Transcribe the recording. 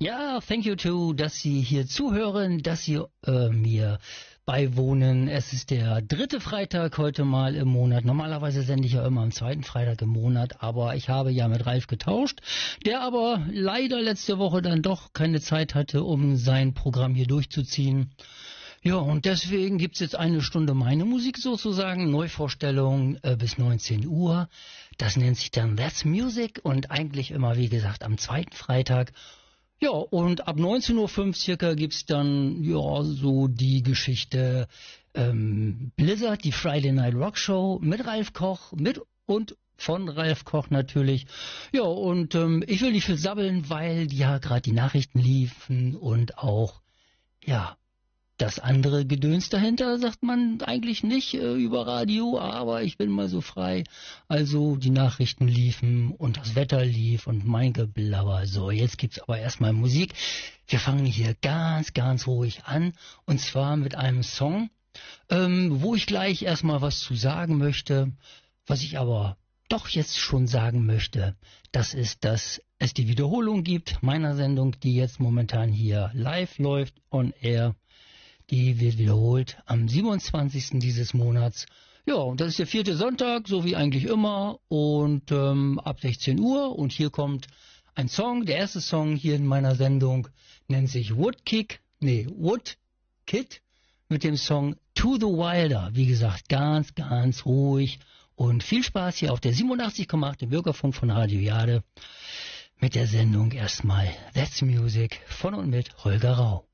Ja, thank you too, dass Sie hier zuhören, dass Sie mir beiwohnen. Es ist der 3. Freitag heute mal im Monat. Normalerweise sende ich ja immer am 2. Freitag im Monat, aber ich habe ja mit Ralf getauscht, der aber leider letzte Woche dann doch keine Zeit hatte, um sein Programm hier durchzuziehen. Ja, und deswegen gibt's jetzt eine Stunde meine Musik sozusagen, Neuvorstellung bis 19 Uhr. Das nennt sich dann That's Music und eigentlich immer, wie gesagt, am 2. Freitag. Ja, und ab 19:05 Uhr circa gibt's dann, ja, so die Geschichte Blizzard, die Friday Night Rock Show mit Ralf Koch, mit und von Ralf Koch natürlich. Ja, und ich will nicht viel sabbeln, weil ja gerade die Nachrichten liefen und auch, ja, das andere Gedöns dahinter sagt man eigentlich nicht über Radio, aber ich bin mal so frei. Also die Nachrichten liefen und das Wetter lief und mein Geblabber. So, jetzt gibt's aber erstmal Musik. Wir fangen hier ganz, ganz ruhig an und zwar mit einem Song, wo ich gleich erstmal was zu sagen möchte, was ich aber doch jetzt schon sagen möchte. Das ist, dass es die Wiederholung gibt meiner Sendung, die jetzt momentan hier live läuft on air. Die wird wiederholt am 27. dieses Monats. Ja, und das ist der 4. Sonntag, so wie eigentlich immer. Und ab 16 Uhr. Und hier kommt ein Song. Der erste Song hier in meiner Sendung nennt sich Woodkid mit dem Song To the Wilder. Wie gesagt, ganz, ganz ruhig. Und viel Spaß hier auf der 87,8 im Bürgerfunk von Radio Jade mit der Sendung erstmal That's Music von und mit Holger Rau.